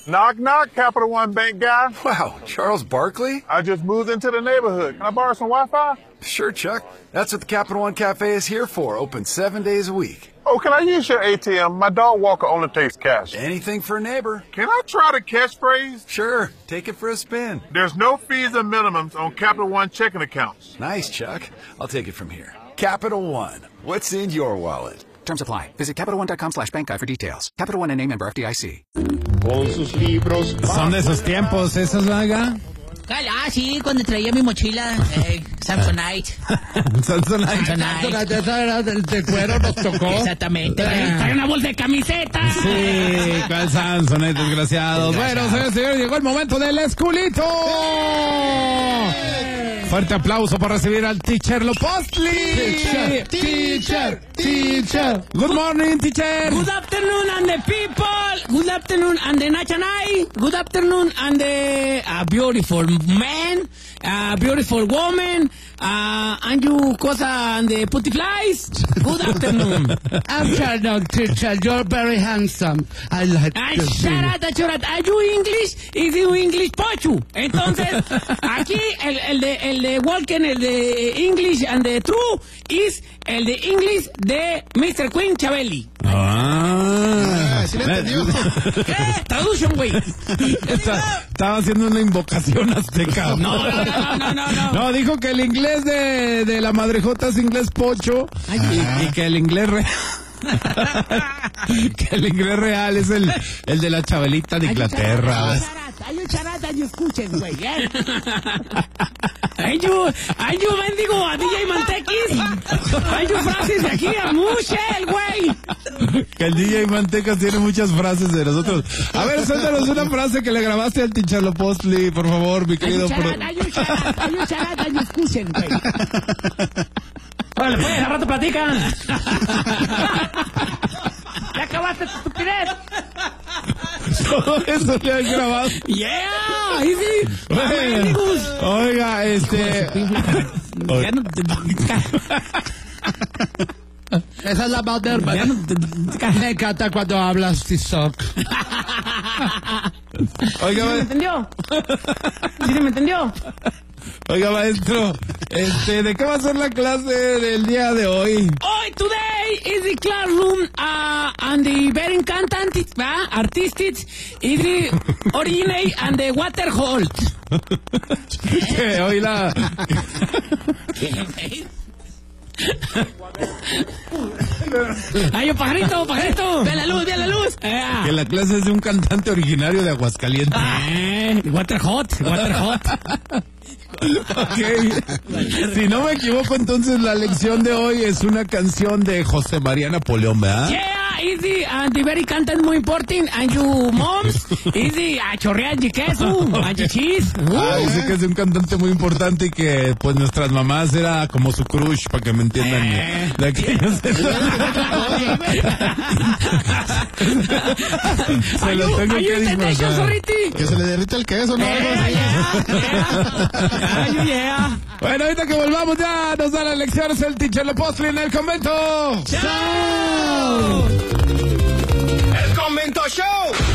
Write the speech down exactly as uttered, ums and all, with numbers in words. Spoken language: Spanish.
Knock, knock, Capital One Bank guy. Wow, Charles Barkley? I just moved into the neighborhood. Can I borrow some Wi-Fi? Sure, Chuck. That's what the Capital One Cafe is here for, open seven days a week. Oh, can I use your A T M? My dog walker only takes cash. Anything for a neighbor. Can I try the catchphrase? Sure, take it for a spin. There's no fees or minimums on Capital One checking accounts. Nice, Chuck. I'll take it from here. Capital One. What's in your wallet? Terms apply. Visit Capital One dot com slash bank guide for details. Capital One and name member F D I C. Con sus libros. Son de esos tiempos, esos, vaga. Ah, sí, cuando traía mi mochila, eh, Samsonite. Samsonite. Samsonite. Esa era del de cuero, nos tocó. Exactamente. Trae una bolsa de camisetas. Sí, ¿cuál Samsonite, desgraciados? Bueno, señores, señores, llegó el momento del esculito. Fuerte aplauso para recibir al teacher Lopostli. Teacher, teacher, teacher. Good morning, teacher. Good afternoon, and the people. Good afternoon, and the Nachanai. Good afternoon, and the uh, beautiful man, uh, beautiful woman, uh, and you cosa and the putty flies. Good afternoon. I'm Charlotte, teacher. You're very handsome. I like Ay, to see you. charata, charata. Are you English? Is you English pochu? Entonces, aquí el, el de el de Walken, el de English and the True is el de English de mister Queen Chabeli. Ah, ¿Sí le entendió? ¿Qué? Traducción, güey. Está- Estaba haciendo una invocación azteca. No, no, no, no, no, no. No, dijo que el inglés de, de la madrejota es inglés pocho y, y que el inglés real que el inglés real es el, el de la Chabelita de Inglaterra. Ay, yo charata, yo escuchen, güey. ¿eh? Ay, yo, ay, yo bendigo a D J Mantequis. Ay, yo frases de aquí a Mushel, güey. Que el D J Mantecas tiene muchas frases de nosotros. A ver, suéltanos una frase que le grabaste al teacher Lopostli, por favor, mi Ay, querido. yo pro- charata, ay, yo charata, ay, yo charata, yo escuchen, güey. Órale, pues, al rato platican. ¿Ya acabaste tu estupidez? Todo eso le han grabado. Yeah, easy. Bueno, oiga, este. Ya no Esa es la Valderma. ya no Me encanta cuando hablas Tizoc. Oiga, ¿Sí me ma- entendió? ¿Sí me entendió? oiga, maestro, este, ¿de qué va a ser la clase del día de hoy? Hoy, today, is the classroom, uh, and the very cantant, uh, artists, is the originate and the water hold. Que hoy la. Ay, yo, pajarito, pajarito. Ve la luz, ve la luz. Eh, Que la clase es de un cantante originario de Aguascalientes. eh, water hot, water hot. Ok. Si no me equivoco, entonces la lección de hoy es una canción de José María Napoleón, ¿verdad? Yeah, is the, uh, the very cantant muy important, and you moms, is the, uh, chorreas de queso, and the cheese. Ah, dice que es de un cantante muy importante y que pues nuestras mamás era como su crush, para que me entiendan. Eh. De aquellos- Se lo tengo que disfrazar. Que se le derrita el queso, ¿no? Algo así. Ay, yeah. Bueno, ahorita que volvamos ya nos da las lecciones el teacher Lopostli en el convento. ¡Chao! ¡El Convento Show!